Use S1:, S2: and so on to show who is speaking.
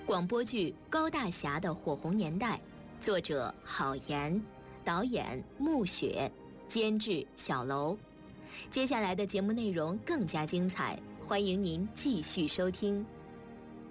S1: 广播剧《高大侠的火红年代》，作者郝岩，导演穆雪，监制小楼。接下来的节目内容更加精彩，欢迎您继续收听。